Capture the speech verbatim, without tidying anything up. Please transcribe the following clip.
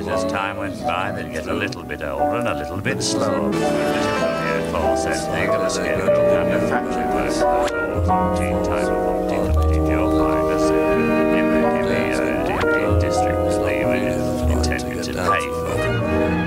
noticed as time went by they'd get a little bit older and a little bit slower. This for said thing of the scarecrow kind of factory work. Teen time of